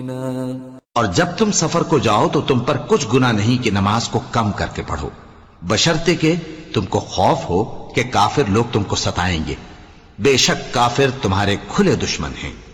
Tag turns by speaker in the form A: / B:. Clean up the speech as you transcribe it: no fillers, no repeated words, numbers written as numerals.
A: और जब तुम सफर को जाओ तो तुम पर कुछ गुनाह नहीं कि नमाज को कम करके पढ़ो, बशर्ते के तुमको खौफ हो कि काफिर लोग तुमको सताएंगे। बेशक काफिर तुम्हारे खुले दुश्मन हैं।